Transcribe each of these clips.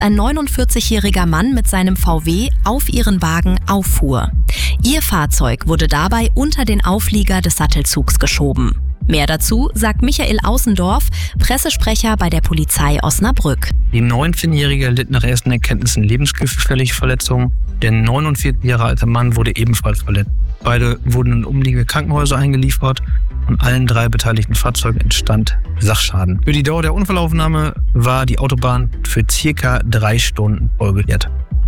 ein 49-jähriger Mann mit seinem VW auf ihren Wagen auffuhr. Ihr Fahrzeug wurde dabei unter den Auflieger des Sattelzugs geschoben. Mehr dazu sagt Michael Außendorf, Pressesprecher bei der Polizei Osnabrück. Die 19-Jährige litt nach ersten Erkenntnissen lebensgefährliche Verletzungen. Der 49 Jahre alte Mann wurde ebenfalls verletzt. Beide wurden in umliegende Krankenhäuser eingeliefert und allen 3 beteiligten Fahrzeugen entstand Sachschaden. Für die Dauer der Unfallaufnahme war die Autobahn für ca. 3 Stunden vollgesperrt.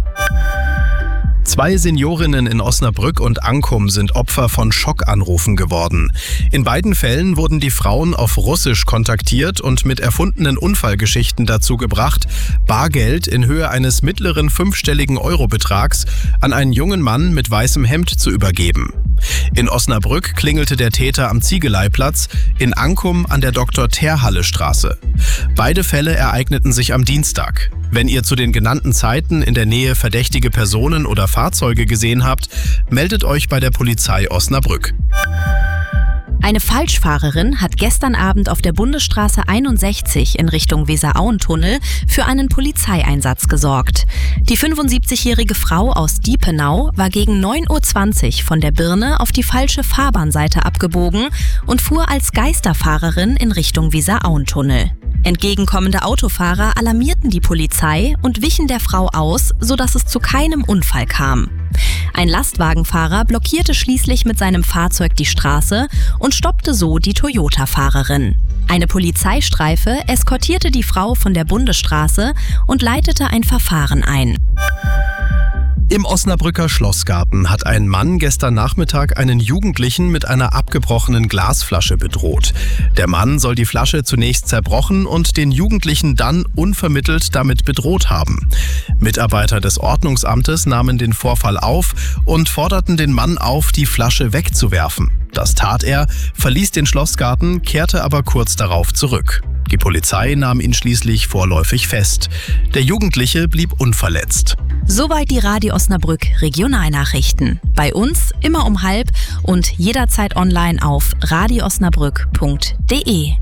2 Seniorinnen in Osnabrück und Ankum sind Opfer von Schockanrufen geworden. In beiden Fällen wurden die Frauen auf Russisch kontaktiert und mit erfundenen Unfallgeschichten dazu gebracht, Bargeld in Höhe eines mittleren 5-stelligen Eurobetrags an einen jungen Mann mit weißem Hemd zu übergeben. In Osnabrück klingelte der Täter am Ziegeleiplatz, in Ankum an der Dr.-Terhalle-Straße. Beide Fälle ereigneten sich am Dienstag. Wenn ihr zu den genannten Zeiten in der Nähe verdächtige Personen oder Fahrzeuge gesehen habt, meldet euch bei der Polizei Osnabrück. Eine Falschfahrerin hat gestern Abend auf der Bundesstraße 61 in Richtung Weser-Auen-Tunnel für einen Polizeieinsatz gesorgt. Die 75-jährige Frau aus Diepenau war gegen 9:20 Uhr von der Birne auf die falsche Fahrbahnseite abgebogen und fuhr als Geisterfahrerin in Richtung Weser-Auen-Tunnel. Entgegenkommende Autofahrer alarmierten die Polizei und wichen der Frau aus, sodass es zu keinem Unfall kam. Ein Lastwagenfahrer blockierte schließlich mit seinem Fahrzeug die Straße und stoppte so die Toyota-Fahrerin. Eine Polizeistreife eskortierte die Frau von der Bundesstraße und leitete ein Verfahren ein. Im Osnabrücker Schlossgarten hat ein Mann gestern Nachmittag einen Jugendlichen mit einer abgebrochenen Glasflasche bedroht. Der Mann soll die Flasche zunächst zerbrochen und den Jugendlichen dann unvermittelt damit bedroht haben. Mitarbeiter des Ordnungsamtes nahmen den Vorfall auf und forderten den Mann auf, die Flasche wegzuwerfen. Das tat er, verließ den Schlossgarten, kehrte aber kurz darauf zurück. Die Polizei nahm ihn schließlich vorläufig fest. Der Jugendliche blieb unverletzt. Soweit die Radio Osnabrück Regionalnachrichten. Bei uns immer um 12:30 und jederzeit online auf radioosnabrück.de.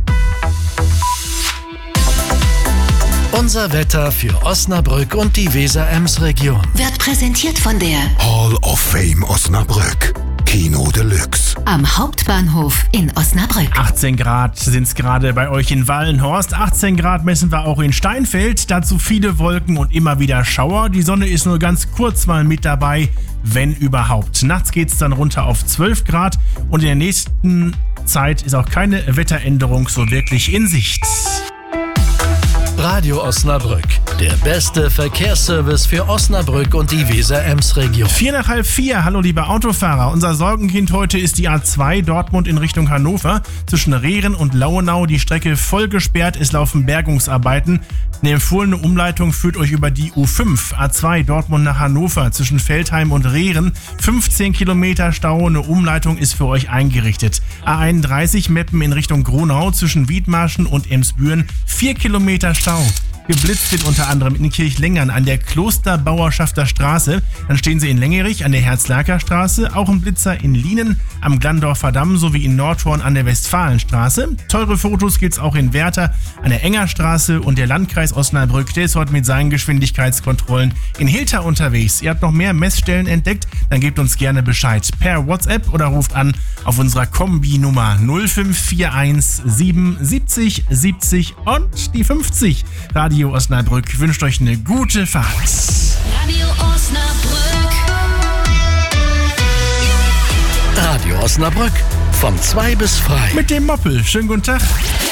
Unser Wetter für Osnabrück und die Weser-Ems-Region wird präsentiert von der Hall of Fame Osnabrück. Kino Deluxe. Am Hauptbahnhof in Osnabrück. 18 Grad sind es gerade bei euch in Wallenhorst. 18 Grad messen wir auch in Steinfeld. Dazu viele Wolken und immer wieder Schauer. Die Sonne ist nur ganz kurz mal mit dabei, wenn überhaupt. Nachts geht es dann runter auf 12 Grad und in der nächsten Zeit ist auch keine Wetteränderung so wirklich in Sicht. Radio Osnabrück, der beste Verkehrsservice für Osnabrück und die Weser-Ems-Region. 4:45, hallo liebe Autofahrer. Unser Sorgenkind heute ist die A2 Dortmund in Richtung Hannover. Zwischen Rehren und Lauenau die Strecke voll gesperrt, es laufen Bergungsarbeiten. Eine empfohlene Umleitung führt euch über die U5, A2 Dortmund nach Hannover zwischen Feldheim und Rehren. 15 Kilometer Stau, eine Umleitung ist für euch eingerichtet. A31 Meppen in Richtung Gronau zwischen Wiedmarschen und Emsbüren, 4 Kilometer Stau. Geblitzt wird unter anderem in Kirchlengern an der Klosterbauerschafter Straße. Dann stehen sie in Längerich an der Herzlaker Straße. Auch ein Blitzer in Lienen am Glandorfer Damm sowie in Nordhorn an der Westfalenstraße. Teure Fotos gibt's auch in Werther an der Engerstraße und der Landkreis Osnabrück, der ist heute mit seinen Geschwindigkeitskontrollen in Hilter unterwegs. Ihr habt noch mehr Messstellen entdeckt? Dann gebt uns gerne Bescheid per WhatsApp oder ruft an auf unserer Kombi-Nummer 0541 77 70 und die 50. Radio Osnabrück wünscht euch eine gute Fahrt. Radio Osnabrück. Radio Osnabrück von 2 bis frei. Mit dem Moppel. Schönen guten Tag.